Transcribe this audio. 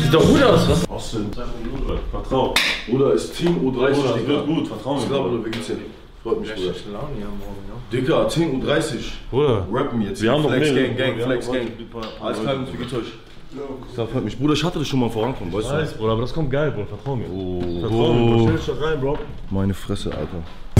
Sieht doch gut aus, was? Austin, vertrau. Bruder, ist Team U30. Bruder, das wird gut, vertrau mir. Bruder, wie geht's dir? Freut mich, Bruder. Laune hier morgen, Digga, 10:30 Uhr. Bruder, Rappen jetzt. wir haben noch Flex mehr. Gang, Flex Gang. Alles klar, wie geht's euch? Das freut mich. Bruder, ich hatte das schon mal vorankommen, weißt du? Bruder, aber das kommt geil, Bruder, vertrau mir. Oh. Vertrau mir, Bruder, stell dich doch rein, Bro. Meine Fresse, Alter.